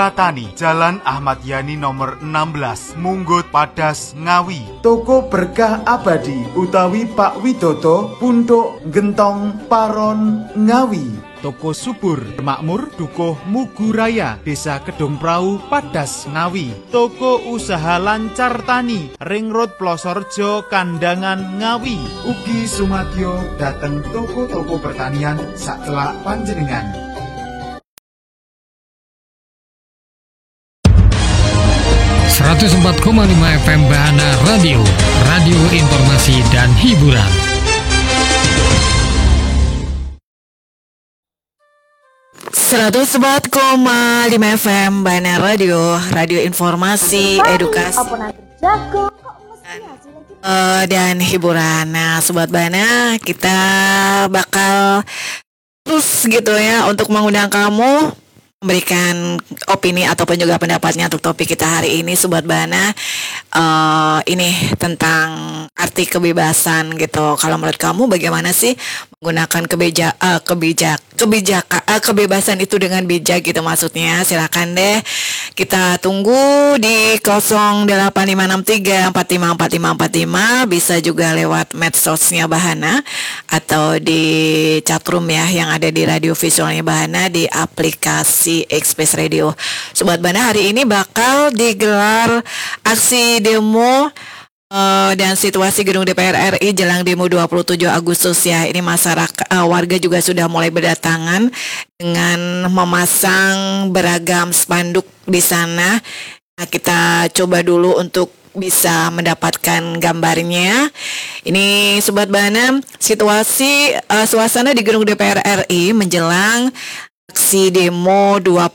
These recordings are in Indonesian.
Tani, Jalan Ahmad Yani nomor 16, Munggut Padas, Ngawi. Toko Berkah Abadi utawi Pak Widodo, Punduk Gentong Paron, Ngawi. Toko Subur Makmur Dukuh Muguraya, Desa Kedung Prau, Padas, Ngawi. Toko Usaha Lancar Tani, Ring Road Plosorjo, Kandangan, Ngawi. Ugi sumadyo dateng toko-toko pertanian sakelak panjenengan. 104,5 FM Bahana Radio, radio informasi dan hiburan. .5 FM Bahana Radio, radio informasi, edukasi dan hiburan. Nah, Sobat Bahana, kita bakal terus gitu ya untuk mengundang kamu memberikan opini ataupun juga pendapatnya untuk topik kita hari ini, Sobat Bahana. Ini tentang arti kebebasan gitu. Kalau menurut kamu bagaimana sih menggunakan kebebasan itu dengan bijak gitu maksudnya? Silakan deh. Kita tunggu di 085634545545, bisa juga lewat medsosnya Bahana atau di chatroom ya yang ada di radio visualnya Bahana di aplikasi Express Radio. Sobat Bahana, hari ini bakal digelar aksi demo dan situasi gedung DPR RI jelang demo 27 Agustus ya. Ini masyarakat warga juga sudah mulai berdatangan dengan memasang beragam spanduk di sana. Nah, kita coba dulu untuk bisa mendapatkan gambarnya. Ini Sobat Bahana, situasi suasana di gedung DPR RI menjelang aksi demo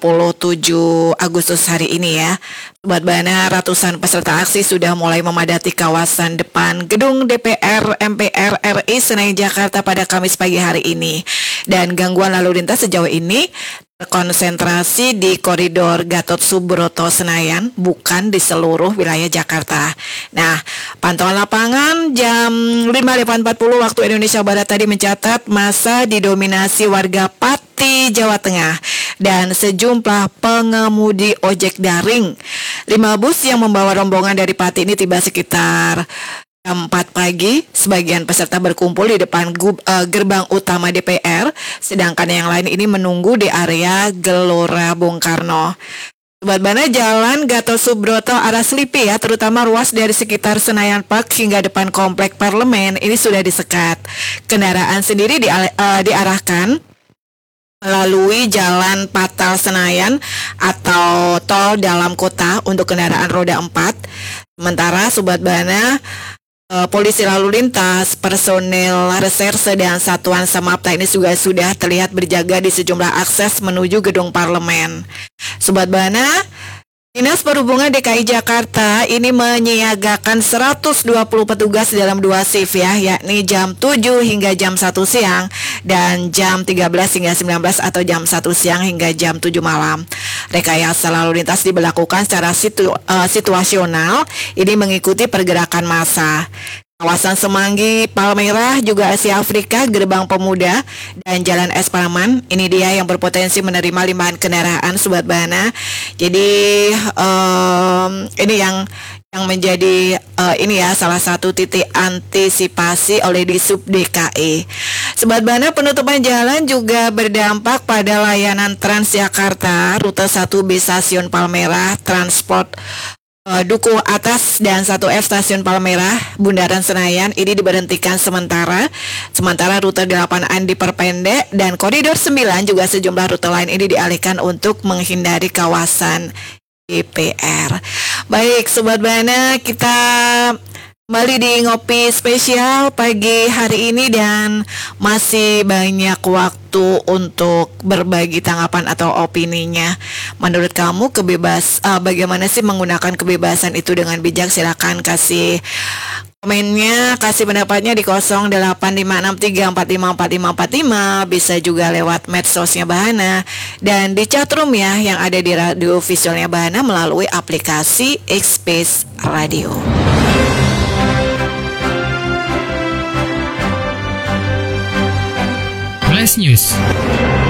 27 Agustus hari ini ya. Sobat Bahana, ratusan peserta aksi sudah mulai memadati kawasan depan gedung DPR MPR RI Senayan Jakarta pada Kamis pagi hari ini. Dan gangguan lalu lintas sejauh ini terkonsentrasi di koridor Gatot Subroto Senayan, bukan di seluruh wilayah Jakarta. Nah, pantauan lapangan jam 5.40 waktu Indonesia Barat tadi mencatat masa didominasi warga Pati, Jawa Tengah dan sejumlah pengemudi ojek daring. 5 bus yang membawa rombongan dari Pati ini tiba sekitar jam 4 pagi. Sebagian peserta berkumpul di depan gerbang utama DPR, sedangkan yang lain ini menunggu di area Gelora Bung Karno. Sobat Bahana, jalan Gatot Subroto arah Selipi ya, terutama ruas dari sekitar Senayan Park hingga depan Komplek Parlemen ini sudah disekat. Kendaraan sendiri diarahkan melalui jalan Patal Senayan atau tol dalam kota untuk kendaraan roda 4. Sementara Sobat Bahana, polisi lalu lintas, personel reserse dan satuan samapta ini juga sudah terlihat berjaga di sejumlah akses menuju gedung parlemen. Sobat Bahana, Dinas Perhubungan DKI Jakarta ini menyiagakan 120 petugas dalam 2 shift ya, yakni jam 7 hingga jam 1 siang dan jam 13 hingga 19 atau jam 1 siang hingga jam 7 malam. Rekayasa lalu lintas diberlakukan secara situasional, ini mengikuti pergerakan massa. Kawasan Semanggi, Palmerah, juga Asia Afrika, Gerbang Pemuda, dan Jalan Es Paman, ini dia yang berpotensi menerima limpahan kendaraan, Sobat Bahana. Jadi ini yang menjadi ini ya salah satu titik antisipasi oleh Disub DKI. Sobat Bahana, penutupan jalan juga berdampak pada layanan Transjakarta rute 1 B stasiun Palmerah, Transport Duku Atas dan 1F stasiun Palmerah, Bundaran Senayan ini diberhentikan sementara rute 8A diperpendek dan koridor 9 juga sejumlah rute lain ini dialihkan untuk menghindari kawasan DPR. Baik Sobat Bahana, kita kembali di Ngopi Spesial pagi hari ini dan masih banyak waktu untuk berbagi tanggapan atau opininya. Menurut kamu bagaimana sih menggunakan kebebasan itu dengan bijak? Silakan kasih komennya, kasih pendapatnya di 085634545545, bisa juga lewat medsosnya Bahana dan di chatroom ya yang ada di radio visualnya Bahana melalui aplikasi Express Radio. Flash News.